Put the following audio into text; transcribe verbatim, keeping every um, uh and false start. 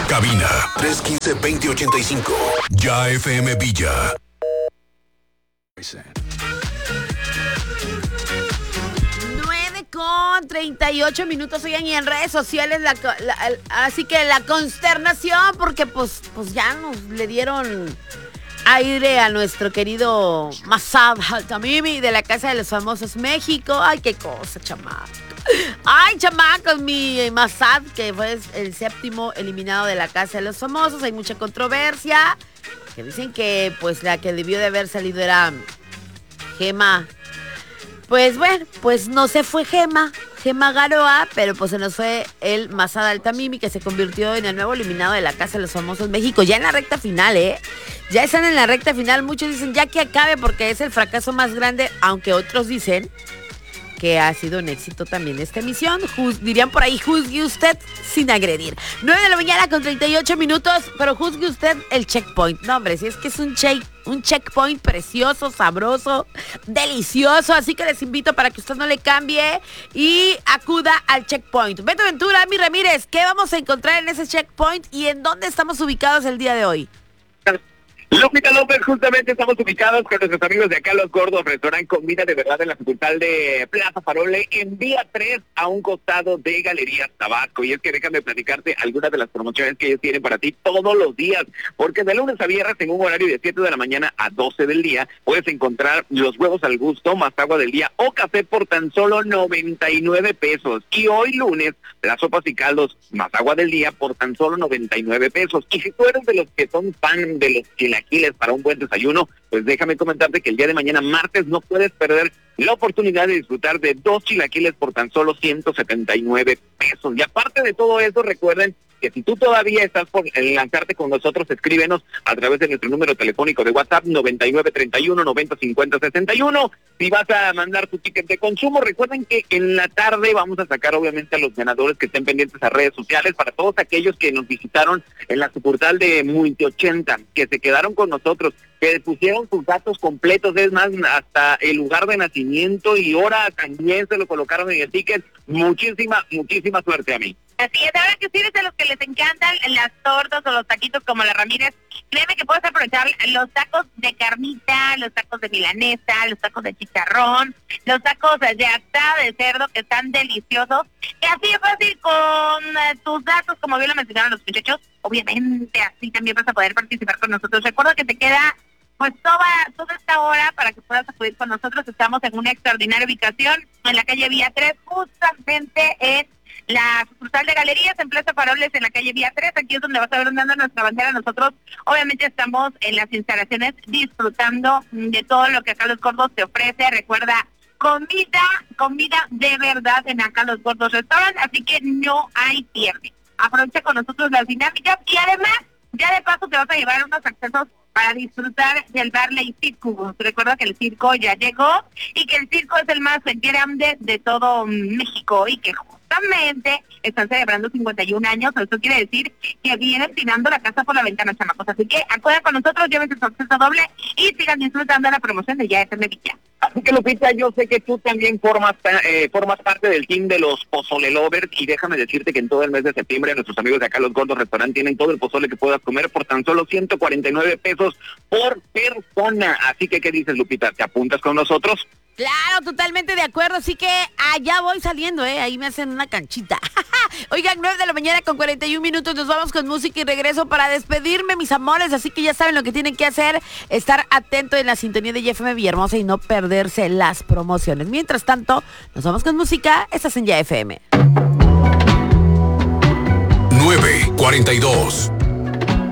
Cabina tres uno cinco, dos cero ocho cinco. Ya F M Villa. nueve con treinta y ocho minutos, oigan, y en redes sociales, la, la, así que la consternación, porque pues, pues ya nos le dieron aire a nuestro querido Massad Altamimi de la Casa de los Famosos México. Ay, qué cosa, chamaco. Ay, chamacos, mi Massad, que fue el séptimo eliminado de la Casa de los Famosos. Hay mucha controversia, que dicen que pues la que debió de haber salido era Gema. Pues bueno, pues no se fue Gema, Gema Garoa, pero pues se nos fue el Massad Altamimi, que se convirtió en el nuevo eliminado de la Casa de los Famosos México. Ya en la recta final, ¿eh? Ya están en la recta final. Muchos dicen ya que acabe porque es el fracaso más grande, aunque otros dicen que ha sido un éxito también esta emisión. Juz, dirían por ahí, juzgue usted sin agredir. nueve de la mañana con treinta y ocho minutos, pero juzgue usted el checkpoint. No, hombre, si es que es un check, un checkpoint precioso, sabroso, delicioso. Así que les invito para que usted no le cambie y acuda al checkpoint. Beto Ventura, Mi Ramírez, ¿qué vamos a encontrar en ese checkpoint y en dónde estamos ubicados el día de hoy? Lupita López, justamente estamos ubicados con nuestros amigos de acá Los Gordos, restaurante Comida de Verdad en la sucursal de Plaza Farole, en vía tres, a un costado de Galerías Tabasco. Y es que déjame platicarte algunas de las promociones que ellos tienen para ti todos los días, porque de lunes a viernes, en un horario de siete de la mañana a doce del día, puedes encontrar los huevos al gusto, más agua del día o café por tan solo noventa y nueve pesos. Y hoy lunes, las sopas y caldos más agua del día por tan solo noventa y nueve pesos. Y si tú eres de los que son fan de los chilaquiles para un buen desayuno, pues déjame comentarte que el día de mañana, martes, no puedes perder la oportunidad de disfrutar de dos chilaquiles por tan solo ciento setenta y nueve pesos. Y aparte de todo eso, recuerden que si tú todavía estás por lanzarte con nosotros, escríbenos a través de nuestro número telefónico de WhatsApp noventa y nueve treinta y uno noventa cincuenta sesenta y uno. Si vas a mandar tu ticket de consumo, recuerden que en la tarde vamos a sacar obviamente a los ganadores que estén pendientes a redes sociales. Para todos aquellos que nos visitaron en la sucursal de Multi ochenta, que se quedaron con nosotros, que pusieron sus datos completos, es más, hasta el lugar de nacimiento y hora también se lo colocaron en el ticket. Muchísima, muchísima suerte a mí. Así es, ahora que si eres de los que les encantan las tortas o los taquitos como la Ramírez, créeme que puedes aprovechar los tacos de carnita, los tacos de milanesa, los tacos de chicharrón, los tacos de asada de cerdo, que están deliciosos. Y así es fácil con uh, tus datos, como bien lo mencionaron los muchachos, obviamente así también vas a poder participar con nosotros. Recuerda que te queda pues toda, toda esta hora para que puedas acudir con nosotros. Estamos en una extraordinaria ubicación en la calle Vía tres, justamente en la sucursal de Galerías en Plaza Faroles, en la calle Vía tres. Aquí es donde vas a ver andando nuestra bandera. Nosotros obviamente estamos en las instalaciones disfrutando de todo lo que acá Los Gordos te ofrece. Recuerda, comida, comida de verdad en acá Los Gordos Restaurant, así que no hay pierde. Aprovecha con nosotros las dinámicas y además, ya de paso te vas a llevar unos accesos para disfrutar del Barley Circus. Recuerda que el circo ya llegó y que el circo es el más grande de todo México y que justamente están celebrando cincuenta y un años. Eso quiere decir que vienen tirando la casa por la ventana, chamacos. Así que acudan con nosotros, llévense su acceso doble y sigan disfrutando la promoción de Ya F M Villa. Así que, Lupita, yo sé que tú también formas eh, formas parte del team de los pozole lovers, y déjame decirte que en todo el mes de septiembre nuestros amigos de acá Los Gordos Restaurant tienen todo el pozole que puedas comer por tan solo ciento cuarenta y nueve pesos por persona. Así que, ¿qué dices, Lupita? ¿Te apuntas con nosotros? Claro, totalmente de acuerdo, así que allá voy saliendo, ¿eh? Ahí me hacen una canchita. Oigan, nueve de la mañana con cuarenta y un minutos, nos vamos con música y regreso para despedirme, mis amores, así que ya saben lo que tienen que hacer, estar atento en la sintonía de Y F M Villahermosa y no perderse las promociones. Mientras tanto, nos vamos con música, estás en Ya F M. nueve cuarenta y dos.